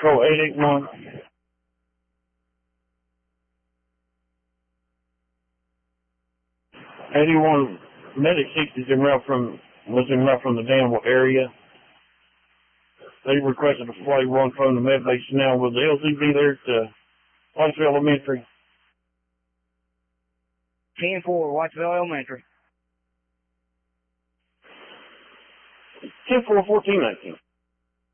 Patrol 881. Medic 60 was en route from the Danville area. They requested a flight one from the med base now. Will the LZ be there to Whitesville Elementary? 10-4, Whitesville Elementary. 10-4, 14-19.